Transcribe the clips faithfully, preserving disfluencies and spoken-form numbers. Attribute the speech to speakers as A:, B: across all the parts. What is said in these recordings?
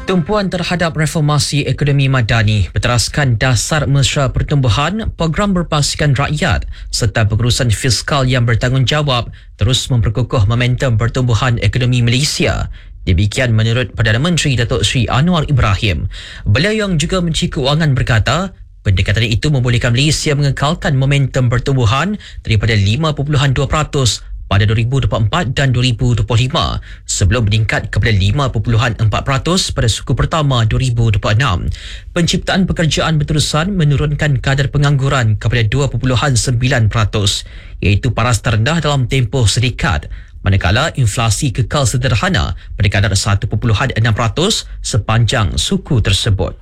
A: Tumpuan terhadap reformasi ekonomi madani berteraskan dasar mesra pertumbuhan, program berpaskan rakyat serta pengurusan fiskal yang bertanggungjawab terus memperkukuh momentum pertumbuhan ekonomi Malaysia. Demikian menurut Perdana Menteri Datuk Seri Anwar Ibrahim. Beliau yang juga Menteri Keuangan berkata, pendekatan itu membolehkan Malaysia mengekalkan momentum pertumbuhan daripada lima perpuluhan dua peratus pada dua ribu dua puluh empat dan dua ribu dua puluh lima sebelum meningkat kepada lima perpuluhan empat peratus pada suku pertama dua ribu dua puluh enam. Penciptaan pekerjaan berterusan menurunkan kadar pengangguran kepada dua perpuluhan sembilan peratus iaitu paras terendah dalam tempoh sedekad, manakala inflasi kekal sederhana pada kadar satu perpuluhan enam peratus sepanjang suku tersebut.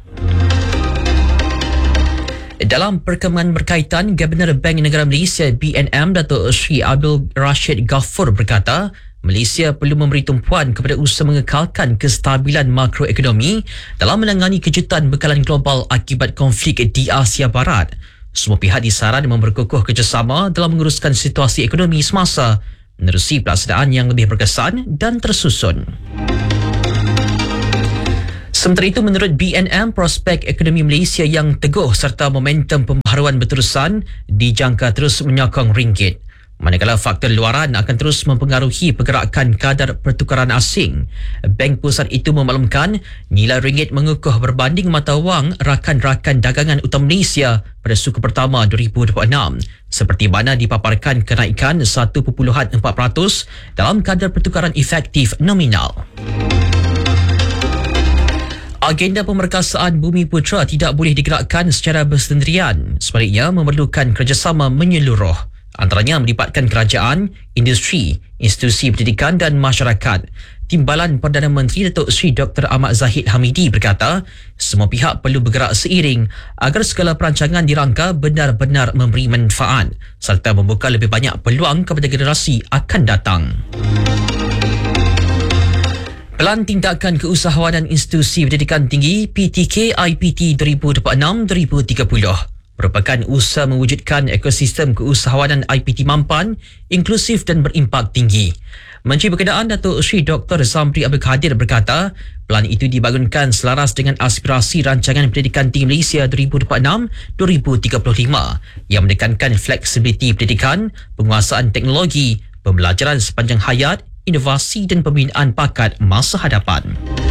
A: Dalam perkembangan berkaitan, Gabenor Bank Negara Malaysia B N M Datuk Seri Abdul Rashid Ghaffur berkata, Malaysia perlu memberi tumpuan kepada usaha mengekalkan kestabilan makroekonomi dalam menangani kejutan bekalan global akibat konflik di Asia Barat. Semua pihak disaran memperkukuh kerjasama dalam menguruskan situasi ekonomi semasa menerusi pelaksanaan yang lebih berkesan dan tersusun. Sementara itu, menurut B N M, prospek ekonomi Malaysia yang teguh serta momentum pembaharuan berterusan dijangka terus menyokong ringgit. Manakala faktor luaran akan terus mempengaruhi pergerakan kadar pertukaran asing. Bank Pusat itu memaklumkan nilai ringgit mengukuh berbanding mata wang rakan-rakan dagangan utama Malaysia pada suku pertama dua ribu dua puluh enam, seperti mana dipaparkan kenaikan satu perpuluhan empat peratus dalam kadar pertukaran efektif nominal. Agenda pemerkasaan Bumi Putra tidak boleh digerakkan secara bersendirian. Sebaliknya, memerlukan kerjasama menyeluruh. Antaranya melibatkan kerajaan, industri, institusi pendidikan dan masyarakat. Timbalan Perdana Menteri Datuk Seri Doktor Ahmad Zahid Hamidi berkata, semua pihak perlu bergerak seiring agar segala perancangan dirangka benar-benar memberi manfaat serta membuka lebih banyak peluang kepada generasi akan datang. Pelan Tindakan Keusahawanan Institusi Pendidikan Tinggi P T K I P T dua ribu dua puluh enam dua ribu tiga puluh merupakan usaha mewujudkan ekosistem keusahawanan I P T mampan, inklusif dan berimpak tinggi. Menteri Berkenaan Datuk Seri Doktor Zamri Abdul Kadir berkata, pelan itu dibangunkan selaras dengan aspirasi Rancangan Pendidikan Tinggi Malaysia dua ribu dua puluh enam dua ribu tiga puluh lima yang menekankan fleksibiliti pendidikan, penguasaan teknologi, pembelajaran sepanjang hayat, inovasi dan pembinaan bakat masa hadapan.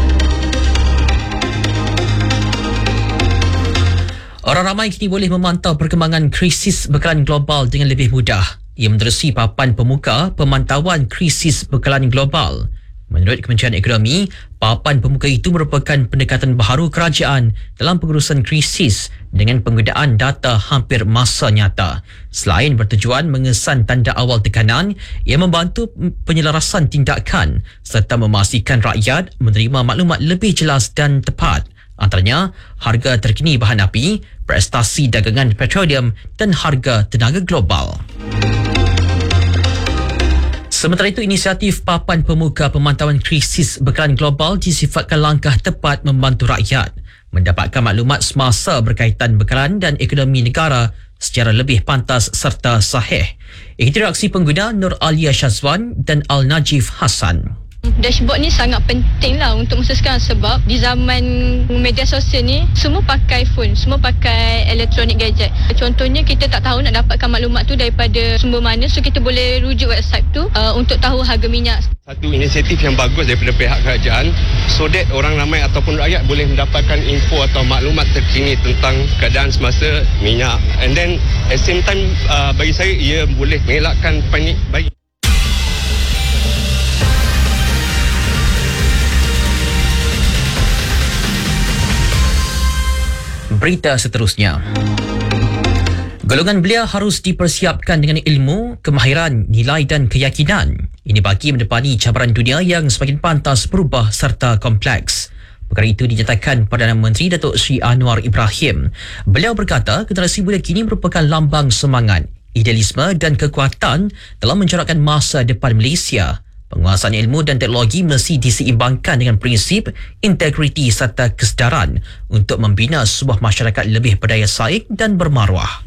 A: Orang ramai kini boleh memantau perkembangan krisis bekalan global dengan lebih mudah. Ia menerusi papan pemuka pemantauan krisis bekalan global. Menurut Kementerian Ekonomi, papan pemuka itu merupakan pendekatan baharu kerajaan dalam pengurusan krisis dengan penggunaan data hampir masa nyata. Selain bertujuan mengesan tanda awal tekanan, ia membantu penyelarasan tindakan serta memastikan rakyat menerima maklumat lebih jelas dan tepat. Antaranya, harga terkini bahan api, prestasi dagangan petroleum dan harga tenaga global. Sementara itu, inisiatif Papan Pemuka Pemantauan Krisis Bekalan Global disifatkan langkah tepat membantu rakyat mendapatkan maklumat semasa berkaitan bekalan dan ekonomi negara secara lebih pantas serta sahih. Itu reaksi pengguna Nur Alia Syazwan dan Al-Najif Hassan.
B: Dashboard ni sangat penting lah untuk masa sekarang sebab di zaman media sosial ni semua pakai phone, semua pakai electronic gadget. Contohnya kita tak tahu nak dapatkan maklumat tu daripada sumber mana, so kita boleh rujuk website tu uh, untuk tahu harga minyak.
C: Satu inisiatif yang bagus daripada pihak kerajaan so that orang ramai ataupun rakyat boleh mendapatkan info atau maklumat terkini tentang keadaan semasa minyak, and then at the same time uh, bagi saya ia boleh mengelakkan panik bayi.
A: Berita seterusnya. Golongan belia harus dipersiapkan dengan ilmu, kemahiran, nilai dan keyakinan. Ini bagi mendepani cabaran dunia yang semakin pantas berubah serta kompleks. Perkara itu dinyatakan Perdana Menteri Datuk Seri Anwar Ibrahim. Beliau berkata, generasi muda kini merupakan lambang semangat, idealisme dan kekuatan dalam mencorakkan masa depan Malaysia. Penguasaan ilmu dan teknologi mesti diseimbangkan dengan prinsip, integriti serta kesedaran untuk membina sebuah masyarakat lebih berdaya saing dan bermaruah.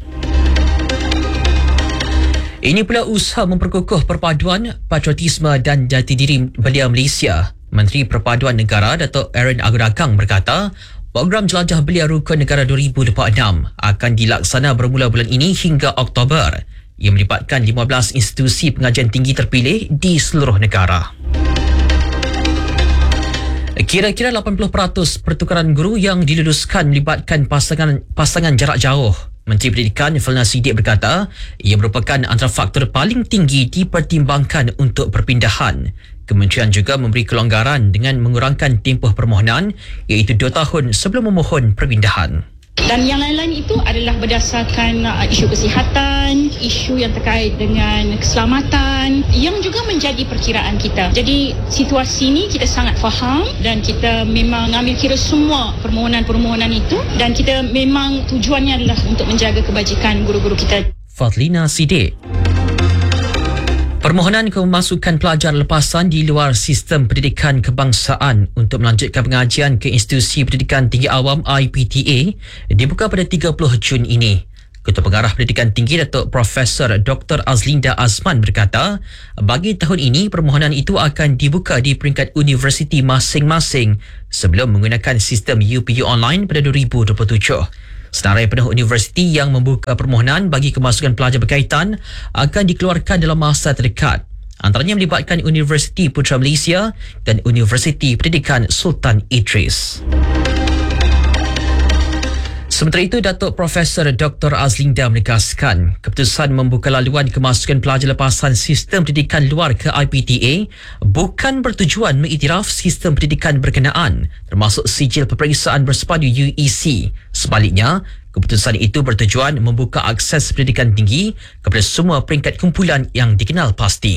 A: Ini pula usaha memperkukuh perpaduan, patriotisme dan jati diri belia Malaysia Menteri Perpaduan Negara Datuk Aaron Agudagang berkata, program jelajah belia rukun negara dua ribu dua puluh enam akan dilaksana bermula bulan ini hingga Oktober. Ia melibatkan lima belas institusi pengajian tinggi terpilih di seluruh negara. Kira-kira lapan puluh peratus pertukaran guru yang diluluskan melibatkan pasangan pasangan jarak jauh. Menteri Pendidikan Felna Siddiq berkata, ia merupakan antara faktor paling tinggi dipertimbangkan untuk perpindahan. Kementerian juga memberi kelonggaran dengan mengurangkan tempoh permohonan iaitu dua tahun sebelum memohon perpindahan.
D: Dan yang lain-lain itu adalah berdasarkan uh, isu kesihatan, isu yang terkait dengan keselamatan yang juga menjadi perkiraan kita. Jadi situasi ini kita sangat faham dan kita memang ambil kira semua permohonan-permohonan itu dan kita memang tujuannya adalah untuk menjaga kebajikan guru-guru kita.
A: Fadlina Siddiq. Permohonan kemasukan pelajar lepasan di luar sistem pendidikan kebangsaan untuk melanjutkan pengajian ke Institusi Pendidikan Tinggi Awam I P T A dibuka pada tiga puluh Jun ini. Ketua Pengarah Pendidikan Tinggi Datuk Profesor Doktor Azlinda Azman berkata, bagi tahun ini permohonan itu akan dibuka di peringkat universiti masing-masing sebelum menggunakan sistem U P U online pada dua ribu dua puluh tujuh. Senarai penuh universiti yang membuka permohonan bagi kemasukan pelajar berkaitan akan dikeluarkan dalam masa terdekat. Antaranya melibatkan Universiti Putra Malaysia dan Universiti Pendidikan Sultan Idris. Sementara itu, Datuk Profesor Doktor Azlinda menegaskan keputusan membuka laluan kemasukan pelajar lepasan sistem pendidikan luar ke I P T A bukan bertujuan mengiktiraf sistem pendidikan berkenaan termasuk sijil peperiksaan bersepadu U E C. Sebaliknya, keputusan itu bertujuan membuka akses pendidikan tinggi kepada semua peringkat kumpulan yang dikenal pasti.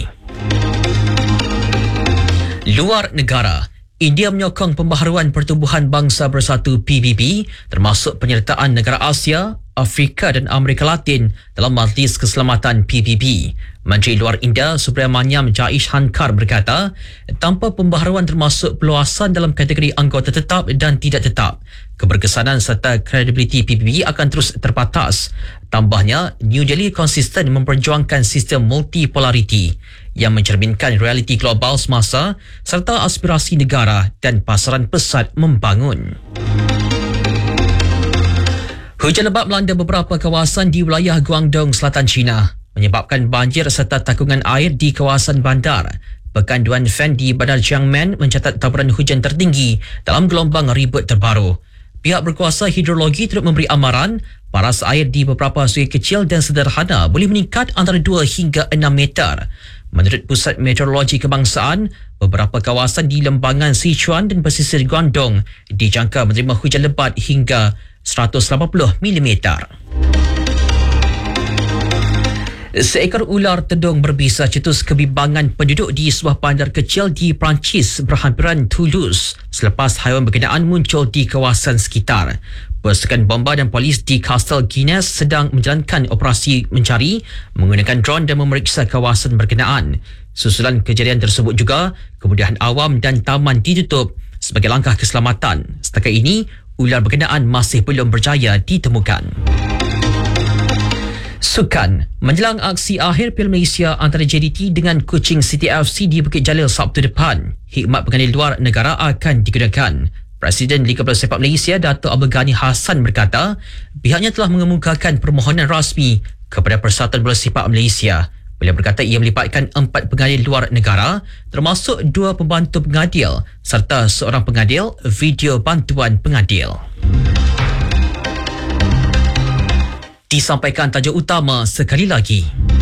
A: Luar negara. India menyokong pembaharuan Pertubuhan Bangsa Bersatu P B B termasuk penyertaan negara Asia, Afrika dan Amerika Latin dalam Majlis Keselamatan P B B. Menteri Luar India Subramaniam Jaishankar berkata, tanpa pembaharuan termasuk peluasan dalam kategori anggota tetap dan tidak tetap, keberkesanan serta kredibiliti P B B akan terus terbatas. Tambahnya, New Delhi konsisten memperjuangkan sistem multipolariti yang mencerminkan realiti global semasa serta aspirasi negara dan pasaran pesat membangun. Hujan lebat melanda beberapa kawasan di wilayah Guangdong, Selatan China, menyebabkan banjir serta takungan air di kawasan bandar. Pekanduan Fan di Bandar Jiangmen mencatat taburan hujan tertinggi dalam gelombang ribut terbaru. Pihak berkuasa hidrologi turut memberi amaran paras air di beberapa sungai kecil dan sederhana boleh meningkat antara dua hingga enam meter. Menurut Pusat Meteorologi Kebangsaan, beberapa kawasan di lembangan Sichuan dan pesisir Guangdong dijangka menerima hujan lebat hingga seratus lapan puluh milimeter. Seekor ular tedung berbisa cetus kebimbangan penduduk di sebuah bandar kecil di Perancis berhampiran Toulouse selepas haiwan berkenaan muncul di kawasan sekitar. Pasukan bomba dan polis di Castel Guinness sedang menjalankan operasi mencari menggunakan drone dan memeriksa kawasan berkenaan. Susulan kejadian tersebut juga, kemudahan awam dan taman ditutup sebagai langkah keselamatan. Setakat ini, ular berkenaan masih belum berjaya ditemukan. Sukan. Menjelang aksi akhir Piala Malaysia antara J D T dengan Kuching City F C di Bukit Jalil Sabtu depan, hikmat pengadil luar negara akan digunakan. Presiden Liga Bola Sepak Malaysia Datuk Abdul Ghani Hassan berkata, pihaknya telah mengemukakan permohonan rasmi kepada Persatuan Bola Sepak Malaysia. Beliau berkata ia melibatkan empat pengadil luar negara termasuk dua pembantu pengadil serta seorang pengadil video bantuan pengadil. Disampaikan tajuk utama sekali lagi.